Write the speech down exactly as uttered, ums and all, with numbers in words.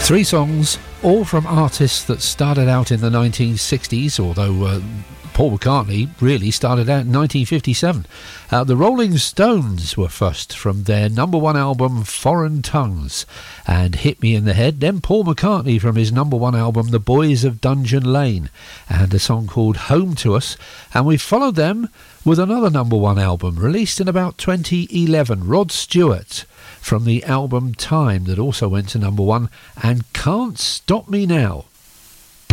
Three songs, all from artists that started out in the nineteen sixties, although uh, Paul McCartney really started out in nineteen fifty-seven. Uh, the Rolling Stones were first from their number one album Foreign Tongues and Hit Me in the Head. Then Paul McCartney from his number one album The Boys of Dungeon Lane and a song called Home to Us. And we followed them with another number one album released in about twenty eleven, Rod Stewart, from the album Time, that also went to number one, and Can't Stop Me Now.